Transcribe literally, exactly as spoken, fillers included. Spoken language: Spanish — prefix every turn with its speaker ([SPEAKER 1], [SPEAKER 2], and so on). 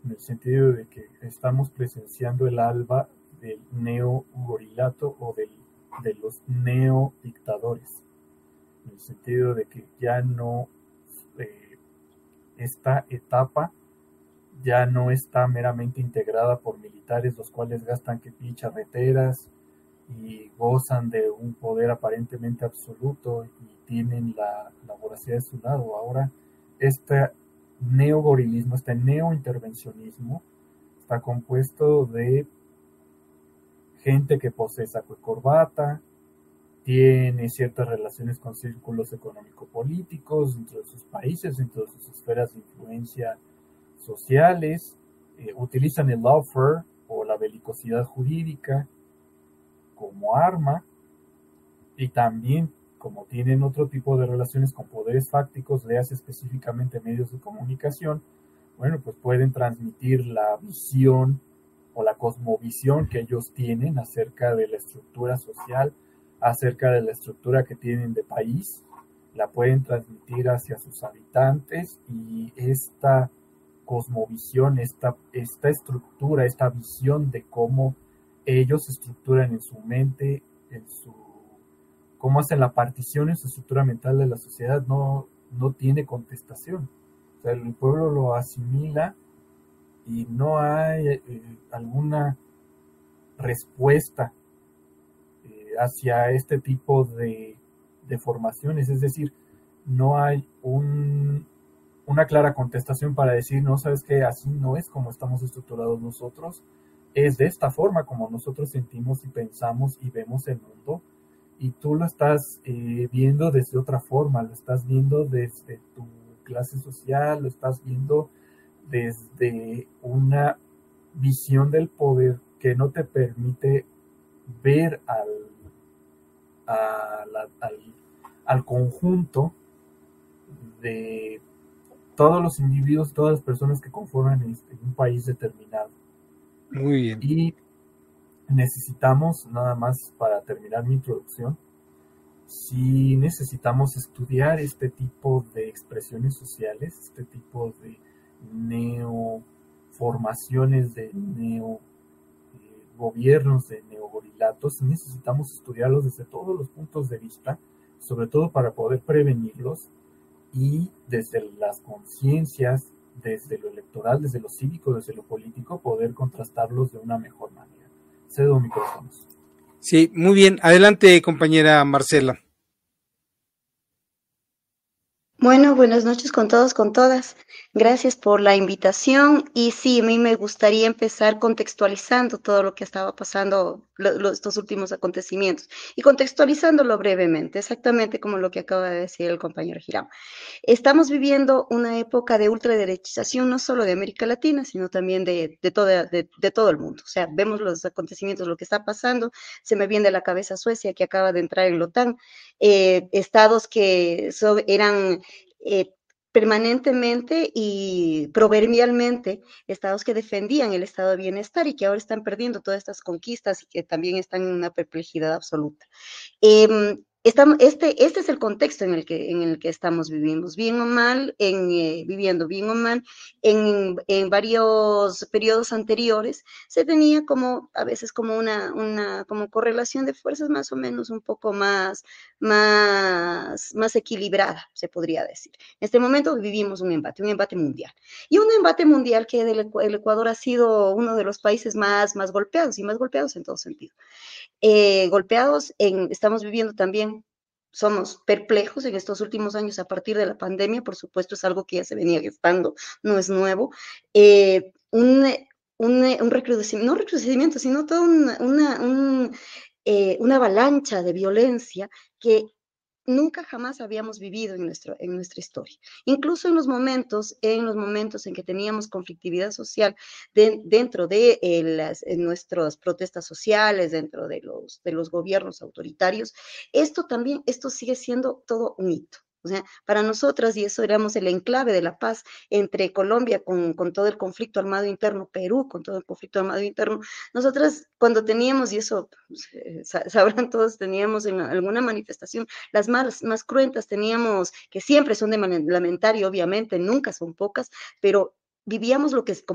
[SPEAKER 1] en el sentido de que estamos presenciando el alba del neogorilato o del, de los neodictadores, en el sentido de que ya no, eh, esta etapa ya no está meramente integrada por militares, los cuales gastan que charreteras y gozan de un poder aparentemente absoluto y tienen la, la voracidad de su lado. Ahora, este neogorilismo, este neointervencionismo, está compuesto de gente que posee saco y corbata, tiene ciertas relaciones con círculos económico-políticos dentro de sus países, dentro de sus esferas de influencia sociales, eh, utilizan el lawfare o la belicosidad jurídica como arma, y también, como tienen otro tipo de relaciones con poderes fácticos, le hace específicamente medios de comunicación, bueno, pues pueden transmitir la visión o la cosmovisión que ellos tienen acerca de la estructura social, acerca de la estructura que tienen de país, la pueden transmitir hacia sus habitantes, y esta cosmovisión, esta, esta estructura, esta visión de cómo ellos estructuran en su mente, en su cómo hacen la partición en su estructura mental de la sociedad, no, no tiene contestación. O sea, el pueblo lo asimila y no hay eh, alguna respuesta eh, hacia este tipo de, de formaciones, es decir, no hay un, una clara contestación para decir, no, sabes que así no es como estamos estructurados nosotros, es de esta forma como nosotros sentimos y pensamos y vemos el mundo, y tú lo estás eh, viendo desde otra forma, lo estás viendo desde tu clase social, lo estás viendo desde una visión del poder que no te permite ver al, a la, al, al conjunto de todos los individuos, todas las personas que conforman este, un país determinado.
[SPEAKER 2] Muy bien.
[SPEAKER 1] Y necesitamos, nada más para terminar mi introducción, si necesitamos estudiar este tipo de expresiones sociales, este tipo de neoformaciones, de neo eh, gobiernos, de neogorilatos, necesitamos estudiarlos desde todos los puntos de vista, sobre todo para poder prevenirlos, y desde las conciencias, desde lo electoral, desde lo cívico, desde lo político, poder contrastarlos de una mejor manera. Cedo micrófonos.
[SPEAKER 2] Sí, muy bien. Adelante, compañera Marcela.
[SPEAKER 3] Bueno, buenas noches con todos, con todas. Gracias por la invitación. Y sí, a mí me gustaría empezar contextualizando todo lo que estaba pasando, lo, lo, estos últimos acontecimientos, y contextualizándolo brevemente, exactamente como lo que acaba de decir el compañero Girão. Estamos viviendo una época de ultraderechización, no solo de América Latina, sino también de, de, toda, de, de todo el mundo. O sea, vemos los acontecimientos, lo que está pasando. Se me viene a la cabeza Suecia, que acaba de entrar en la OTAN, eh, estados que so, eran eh, permanentemente y proverbialmente estados que defendían el estado de bienestar y que ahora están perdiendo todas estas conquistas y que también están en una perplejidad absoluta. Eh, Estamos, este, este es el contexto en el que, en el que estamos viviendo, bien o mal, en, eh, viviendo bien o mal, en, en varios periodos anteriores se tenía como, a veces como una, una como correlación de fuerzas más o menos un poco más, más, más equilibrada, se podría decir. En este momento vivimos un embate, un embate mundial, y un embate mundial que del, el Ecuador ha sido uno de los países más, más golpeados, y más golpeados en todo sentido. Eh, golpeados, en, estamos viviendo también, somos perplejos en estos últimos años a partir de la pandemia, por supuesto es algo que ya se venía gestando, no es nuevo, eh, un, un, un recrudecimiento, no recrudecimiento, sino toda una, una, un, eh, una avalancha de violencia que nunca jamás habíamos vivido en, nuestro, en nuestra historia. Incluso en los momentos, en los momentos en que teníamos conflictividad social de, dentro de eh, las, en nuestras protestas sociales, dentro de los, de los gobiernos autoritarios, esto también, esto sigue siendo todo un hito. O sea, para nosotras, y eso éramos el enclave de la paz entre Colombia con, con todo el conflicto armado interno, Perú con todo el conflicto armado interno, nosotras cuando teníamos, y eso pues, sabrán todos, teníamos en alguna manifestación, las más, más cruentas teníamos, que siempre son de lamentar y obviamente nunca son pocas, pero vivíamos lo que es como